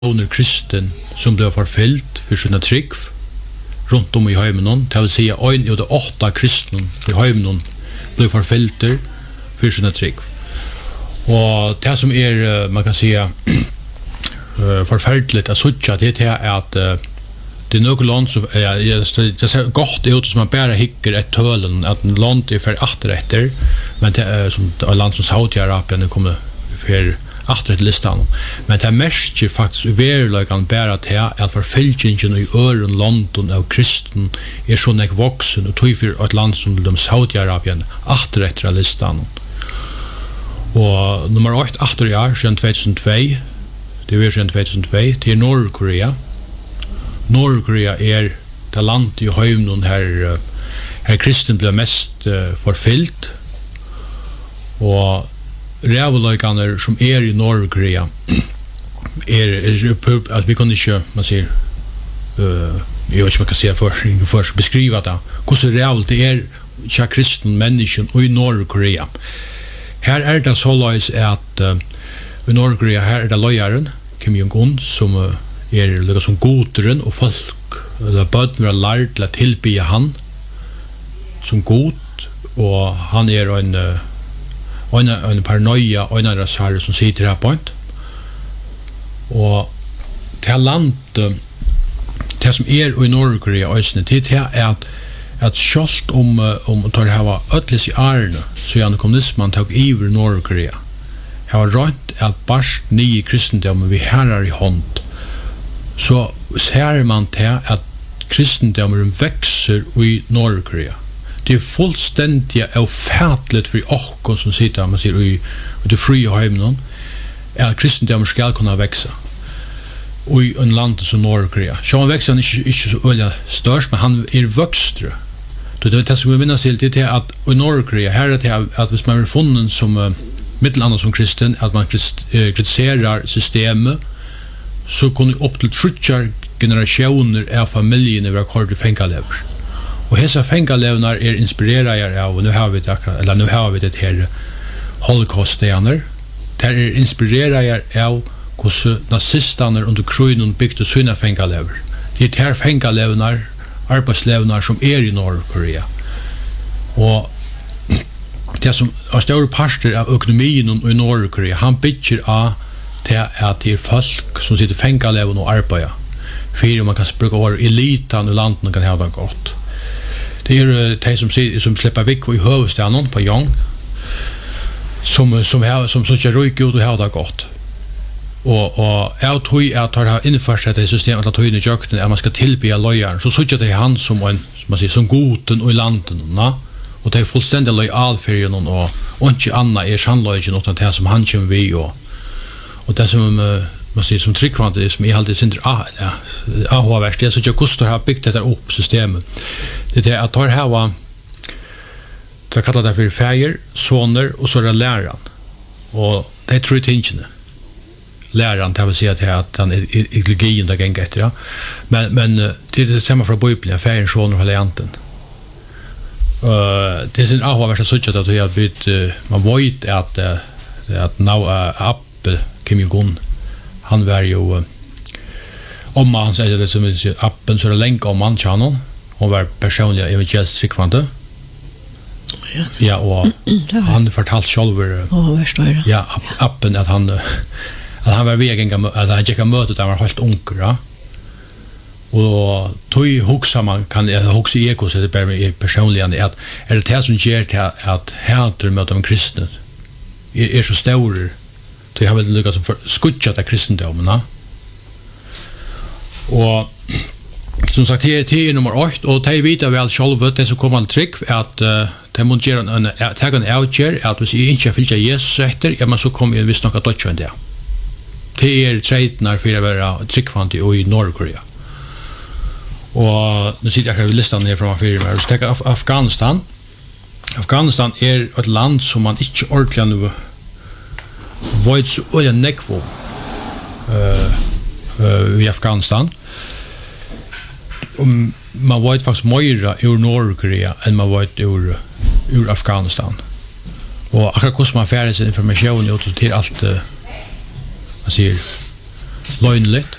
under kristen som blev forfyllt för sina trygg runt om i heimen, det vill säga 1 av 8 kristna i heimen blev forfyllt för sina trygg. Och det som är, man kan säga, forfärligt att söka det är att det är något land som det ser gott ut som man bara hickar ett tölen att land är för återrätter, men det är som ett land som Saudi-Arabien kommer för återrätt listan. Men det mest faktiskt överläggan bara till att förföljningen i ören London av kristen är så nek vuxen och tog för ett land som de Saudi-Arabien återrätter listan. Och nummer 8 efter år sedan 2002, det var sedan 2002 till Nordkorea. Nordkorea är det land i heimen här kristen blev mest förfyllt. Och revolöjkaner som är i Nordkorea är att vi kan inte, man säger, jag vet inte vad man kan säga för beskriva det, hur revolt det är tja kristen människan i Nordkorea. Här är det så löjs att i Nordkorea här är det löjaren Kim Jong-un som är lika som goderen och folk eller bödner har lärt till att tillbe han som god, och han är en paranoia och en rasare som sitter här på ett. Och det här landet, det som är i Nordkorea det är att självt om tar det här var ödlis i Arne så är kommunismen tog över Nordkorea. Det var rönt att barst nye kristendom vi herrar i hånd. Så ser man till att kristendomen växer i Nordkorea. Det är fullständigt ofattligt för oss som sitter man ser i det fria hemmen att kristendomen ska kunna växa i en land som Nordkorea. Så han växer inte så öliga störst, men han är vuxen. Det som vi minns till det att i Nordkorea här är det att hvis man är funnen som mittelanda som kristen, att man kritiserar systemet, så kunde upp till 30 generationer av familjen över kort i fängalever. Och dessa fängalevnar är inspirerade av, och nu har vi det här holocaust-stenar, där är inspirerade av hur nazisterna under krigen byggde sina fängalever. Det är här fängalevnar, arbetslevnar som är i Nordkorea. Och det som har stora parter av ekonomin i Nordkorea, han bygger av till att det är folk som sitter fängaleven och arbetar. För man kan bruka vara elitan i landet och kan ha det gott. Det är de som släpper vik i huvudstaden på Jong som så ryk ut och har det gott. Och jag tror att har infört det systemet att höjna jökten att man ska tillbe lojaren, så såg jag det han som en, man säger, som goten i landet, na? Och det är fullständigt lojal för honom, och inte annat är sannlöjgen utan det som han kommer vi och det som man säger som tryggvande som är alltid synder AHVärst, det är så att jag kostar har byggt det där upp systemet. Det är att här var det kallar det för fäger, soner och så är det läraren. Och det är 3 tingene. Läraren, det vill säga att han är ideologin där gäng efter, ja. Men det är det samma från Bibeln, fägen, soner och lejanten. Det är sin AHVärst så att jag bytt, man vet att now Apple Kim Jong-un, han var ju om han säger det som appen så det länk om man channel och var personligen evangeliskt tryggvande. Ja, och han fortalt själv ja, appen att han var vägen att han gick mötet där var helt onkel. Och tog huxa man kan huxa eko så det bara personligen att är det här som ger till att hatar med de kristna är så stor. Det har väl lyckats skutcha det kristendomen. Och som sagt, det är nummer 8, och det vet väl själva det som kommer att tryck att det måste göra en outger att hvis inte följa Jesus efter, ja, men så kommer ju visst något dödsjön där. Det är trädnar för att vara tryckvant i Nordkorea. Och nu sitter jag här vid listan ner från firma. Så tänker Afghanistan. Afghanistan är ett land som man inte ordentligt nu vet så öliga nekvo i Afghanistan. Man vet faktiskt mer ur Nordkorea än man vet ur Afghanistan. Och akkurat hur man färdas information ut till allt man säger lögnligt